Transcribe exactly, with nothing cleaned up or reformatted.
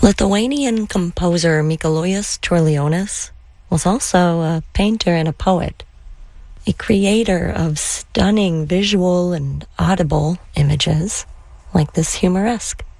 Lithuanian composer Mikalojus Čiurlionis was also a painter and a poet, a creator of stunning visual and audible images like this humoresque.